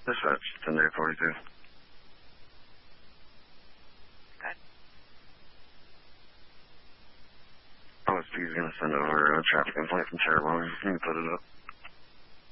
Dispatch, 10-42. Good. OSP is going to send over a traffic complaint from Terrebonne. You can put it up.